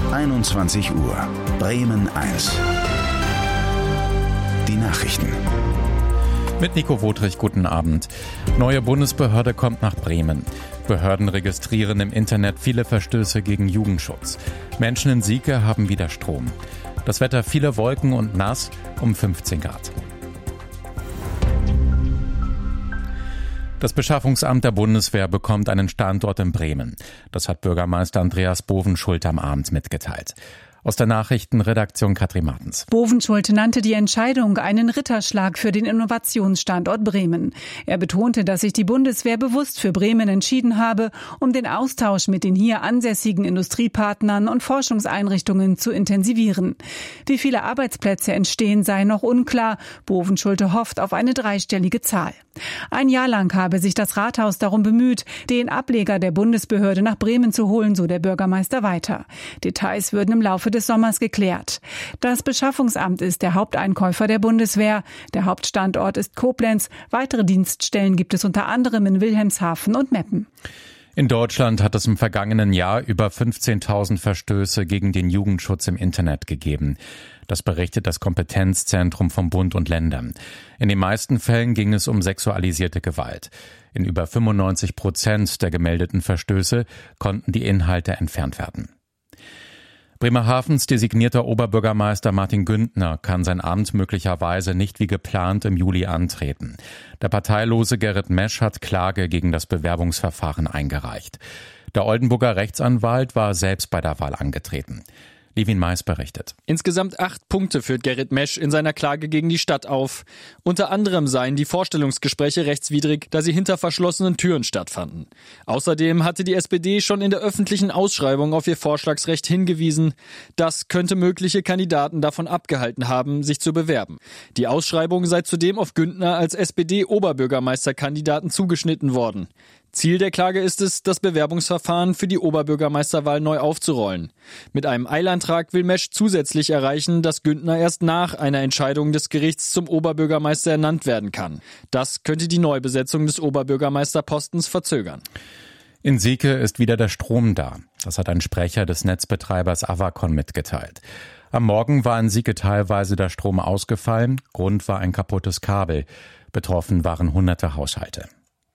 21 Uhr. Bremen 1. Die Nachrichten. Mit Nico Wotrich, guten Abend. Neue Bundesbehörde kommt nach Bremen. Behörden registrieren im Internet viele Verstöße gegen Jugendschutz. Menschen in Sieke haben wieder Strom. Das Wetter viele Wolken und nass um 15 Grad. Das Beschaffungsamt der Bundeswehr bekommt einen Standort in Bremen. Das hat Bürgermeister Andreas Bovenschulte am Abend mitgeteilt. Aus der Nachrichtenredaktion Katrin Martens. Bovenschulte nannte die Entscheidung einen Ritterschlag für den Innovationsstandort Bremen. Er betonte, dass sich die Bundeswehr bewusst für Bremen entschieden habe, um den Austausch mit den hier ansässigen Industriepartnern und Forschungseinrichtungen zu intensivieren. Wie viele Arbeitsplätze entstehen, sei noch unklar. Bovenschulte hofft auf eine dreistellige Zahl. Ein Jahr lang habe sich das Rathaus darum bemüht, den Ableger der Bundesbehörde nach Bremen zu holen, so der Bürgermeister weiter. Details würden im Laufe des Sommers geklärt. Das Beschaffungsamt ist der Haupteinkäufer der Bundeswehr. Der Hauptstandort ist Koblenz. Weitere Dienststellen gibt es unter anderem in Wilhelmshaven und Meppen. In Deutschland hat es im vergangenen Jahr über 15.000 Verstöße gegen den Jugendschutz im Internet gegeben. Das berichtet das Kompetenzzentrum von Bund und Ländern. In den meisten Fällen ging es um sexualisierte Gewalt. In über 95% der gemeldeten Verstöße konnten die Inhalte entfernt werden. Bremerhavens designierter Oberbürgermeister Martin Güntner kann sein Amt möglicherweise nicht wie geplant im Juli antreten. Der parteilose Gerrit Mesch hat Klage gegen das Bewerbungsverfahren eingereicht. Der Oldenburger Rechtsanwalt war selbst bei der Wahl angetreten. Levin Mais berichtet. Insgesamt 8 Punkte führt Gerrit Mesch in seiner Klage gegen die Stadt auf. Unter anderem seien die Vorstellungsgespräche rechtswidrig, da sie hinter verschlossenen Türen stattfanden. Außerdem hatte die SPD schon in der öffentlichen Ausschreibung auf ihr Vorschlagsrecht hingewiesen. Das könnte mögliche Kandidaten davon abgehalten haben, sich zu bewerben. Die Ausschreibung sei zudem auf Güntner als SPD-Oberbürgermeisterkandidaten zugeschnitten worden. Ziel der Klage ist es, das Bewerbungsverfahren für die Oberbürgermeisterwahl neu aufzurollen. Mit einem Eilantrag will Mesch zusätzlich erreichen, dass Güntner erst nach einer Entscheidung des Gerichts zum Oberbürgermeister ernannt werden kann. Das könnte die Neubesetzung des Oberbürgermeisterpostens verzögern. In Sieke ist wieder der Strom da. Das hat ein Sprecher des Netzbetreibers Avacon mitgeteilt. Am Morgen war in Sieke teilweise der Strom ausgefallen. Grund war ein kaputtes Kabel. Betroffen waren hunderte Haushalte.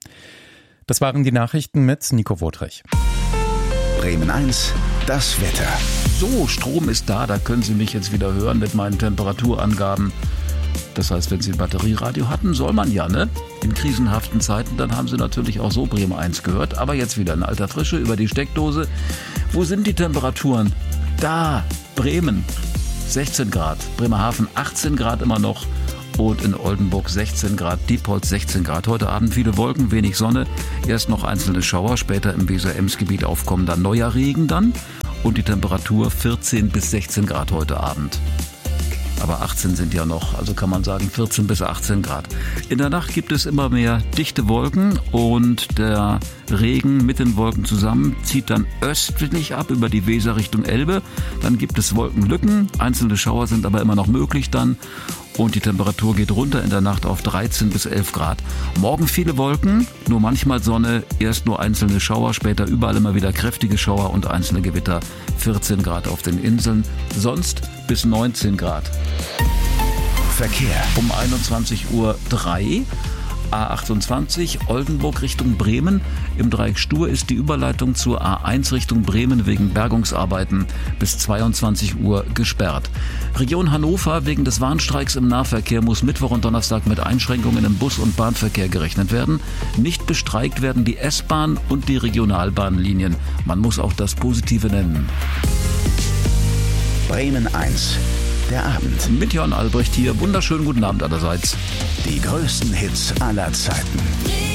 Das waren die Nachrichten mit Nico Wotrich. Bremen 1, das Wetter. So, Strom ist da können Sie mich jetzt wieder hören mit meinen Temperaturangaben. Das heißt, wenn Sie ein Batterieradio hatten, soll man ja, ne? In krisenhaften Zeiten, dann haben Sie natürlich auch so Bremen 1 gehört. Aber jetzt wieder in alter Frische über die Steckdose. Wo sind die Temperaturen? Da, Bremen, 16 Grad. Bremerhaven, 18 Grad immer noch. Und in Oldenburg 16 Grad, Diepholz 16 Grad. Heute Abend viele Wolken, wenig Sonne. Erst noch einzelne Schauer, später im Weser-Ems-Gebiet aufkommender neuer Regen dann. Und die Temperatur 14 bis 16 Grad heute Abend. Aber 18 sind ja noch, also kann man sagen 14 bis 18 Grad. In der Nacht gibt es immer mehr dichte Wolken und der Regen mit den Wolken zusammen zieht dann östlich ab über die Weser Richtung Elbe. Dann gibt es Wolkenlücken, einzelne Schauer sind aber immer noch möglich dann. Und die Temperatur geht runter in der Nacht auf 13 bis 11 Grad. Morgen viele Wolken, nur manchmal Sonne, erst nur einzelne Schauer, später überall immer wieder kräftige Schauer und einzelne Gewitter. 14 Grad auf den Inseln, sonst bis 19 Grad. Verkehr. Um 21:03 Uhr A28 Oldenburg Richtung Bremen. Im Dreieck Stur ist die Überleitung zur A1 Richtung Bremen wegen Bergungsarbeiten bis 22 Uhr gesperrt. Region Hannover wegen des Warnstreiks im Nahverkehr muss Mittwoch und Donnerstag mit Einschränkungen im Bus- und Bahnverkehr gerechnet werden. Nicht bestreikt werden die S-Bahn und die Regionalbahnlinien. Man muss auch das Positive nennen. Bremen 1. Der Abend. Mit Jörn Albrecht hier. Wunderschönen guten Abend allerseits. Die größten Hits aller Zeiten.